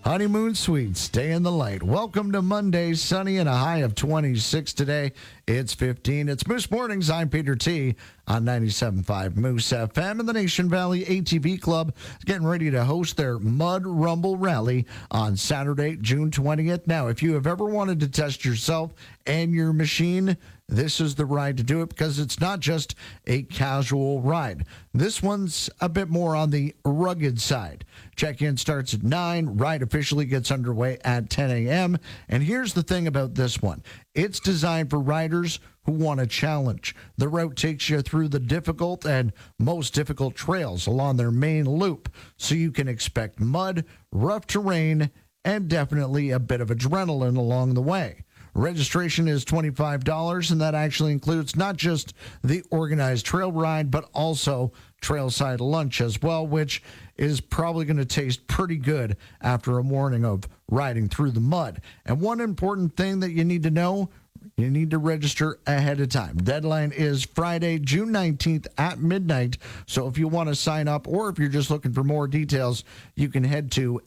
Honeymoon Suites, stay in the light. Welcome to Monday, sunny and a high of 26 today. It's 15. It's Moose Mornings. I'm Peter T. on 97.5 Moose FM. And the Nation Valley ATV Club is getting ready to host their Mud Rumble Rally on Saturday, June 20th. Now, if you have ever wanted to test yourself and your machine, this is the ride to do it because it's not just a casual ride. This one's a bit more on the rugged side. Check-in starts at 9. Ride officially gets underway at 10 a.m. And here's the thing about this one. It's designed for riders who want a challenge. The route takes you through the difficult and most difficult trails along their main loop, so you can expect mud, rough terrain, and definitely a bit of adrenaline along the way. Registration is $25, and that actually includes not just the organized trail ride, but also trailside lunch as well, which is probably going to taste pretty good after a morning of riding through the mud. And one important thing that you need to know, you need to register ahead of time. Deadline is Friday, June 19th at midnight. So if you want to sign up or if you're just looking for more details, you can head to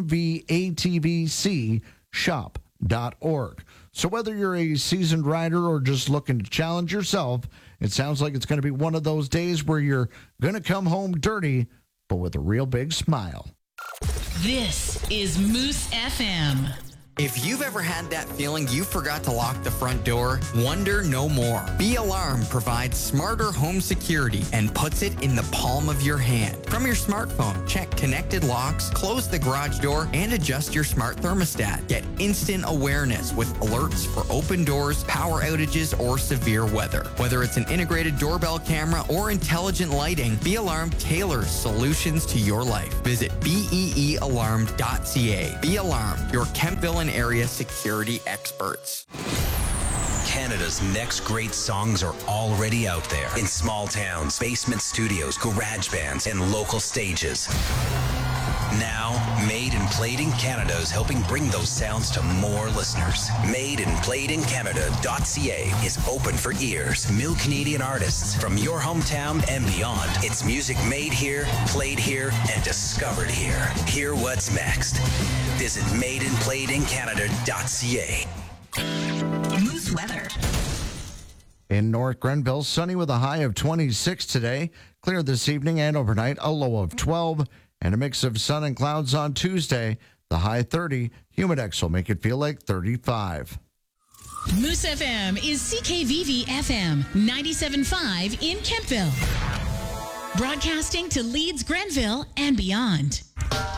nvatvcshop.org. So whether you're a seasoned rider or just looking to challenge yourself, it sounds like it's going to be one of those days where you're going to come home dirty, but with a real big smile. This is Moose FM. If you've ever had that feeling you forgot to lock the front door, wonder no more. Be Alarm provides smarter home security and puts it in the palm of your hand. From your smartphone, check connected locks, close the garage door, and adjust your smart thermostat. Get instant awareness with alerts for open doors, power outages, or severe weather. Whether it's an integrated doorbell camera or intelligent lighting, Be Alarm tailors solutions to your life. Visit beealarm.ca. Be Alarm, your Kempville and area security experts. Canada's next great songs are already out there in small towns, basement studios, garage bands, and local stages. Now, Made and Played in Canada is helping bring those sounds to more listeners. MadeandPlayedInCanada.ca is open for ears. New Canadian artists from your hometown and beyond. It's music made here, played here, and discovered here. Hear what's next. Visit MadeandPlayedInCanada.ca. Moose weather. In North Grenville, sunny with a high of 26 today. Clear this evening and overnight, a low of 12. And a mix of sun and clouds on Tuesday. The high 30. Humidex will make it feel like 35. Moose FM is CKVV FM 97.5 in Kempville. Broadcasting to Leeds, Grenville, and beyond.